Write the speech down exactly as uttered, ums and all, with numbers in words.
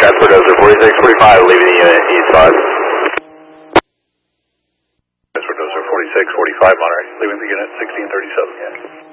Transport Dozer forty-six forty-five, leaving the unit east five. Transport Dozer forty-six forty-five, Monterey, leaving the unit sixteen thirty-seven.